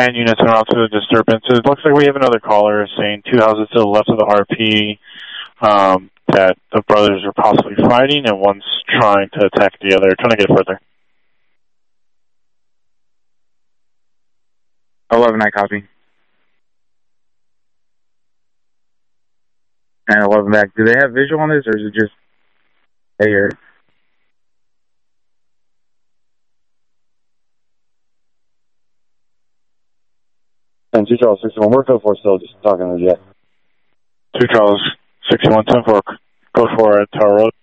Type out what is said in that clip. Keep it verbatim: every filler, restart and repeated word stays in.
And units en route to the disturbances. Looks like we have another caller saying two houses to the left of the R P um, that the brothers are possibly fighting, and one's trying to attack the other, trying to get further. eleven, I copy. And eleven back. Do they have visual on this, or is it just I hear it? And two Charles sixty-one, we're code four still, just talking to the jet. two Charles sixty-one, ten four, code four at Tower Road.